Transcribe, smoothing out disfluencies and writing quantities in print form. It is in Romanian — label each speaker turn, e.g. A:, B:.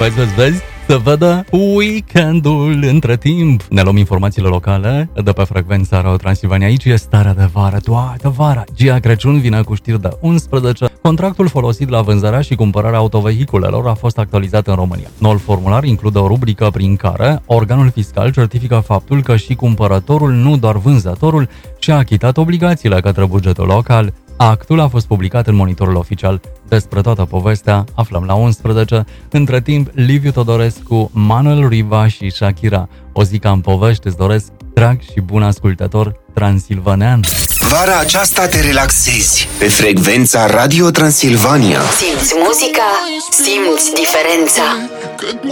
A: vezi, să vadă weekendul între timp. Ne luăm informațiile locale de pe frecvența Radio Transilvania. Aici e starea de vară, toată vara. Gia Crăciun vine cu știri de 11. Contractul folosit la vânzarea și cumpărarea autovehiculelor a fost actualizat în România. Noul formular include o rubrică prin care organul fiscal certifică faptul că și cumpărătorul, nu doar vânzătorul, și-a achitat obligațiile către bugetul local. Actul a fost publicat în Monitorul Oficial. Despre toată povestea aflăm la 11. Între timp, Liviu Todorescu, Manuel Riva și Shakira. O zi ca în povești, îți doresc, drag și bun ascultător transilvanean.
B: Vara aceasta te relaxezi pe frecvența Radio Transilvania.
C: Simți muzica, simți diferența.